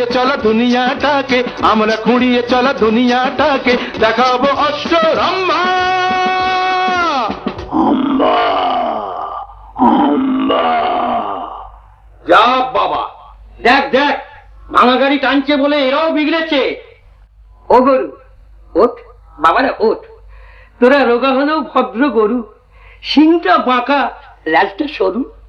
চলো দুনিয়াটাকে, আমরা খুঁড়িয়ে চলো দুনিয়াটাকে, দেখাবো অষ্টরম্ভা। যা বাবা, দেখ দেখ, ভাঙা গাড়ি টানছে বলে এরাও বিগড়েছে। ও গরু ওঠ, বাবারা ওঠ, তোরা রোগা হলেও ভদ্র গরু, শিংটা বাঁকা, ল্যাজটা সরু।